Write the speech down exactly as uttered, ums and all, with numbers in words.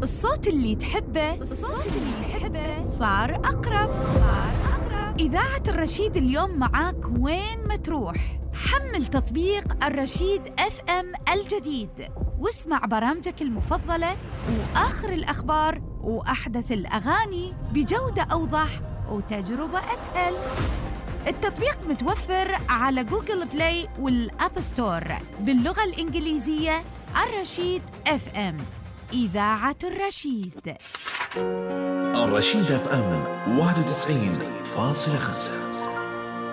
الصوت اللي تحبه الصوت اللي تحبه صار أقرب صار أقرب إذاعة الرشيد اليوم معاك وين ما تروح. حمل تطبيق الرشيد اف ام الجديد واسمع برامجك المفضلة وآخر الأخبار وأحدث الأغاني بجودة أوضح وتجربة أسهل. التطبيق متوفر على جوجل بلاي والأب ستور باللغة الإنجليزية. الرشيد اف ام، إذاعة الرشيد. الرشيد اف ام واحد وتسعين فاصلة خمسة.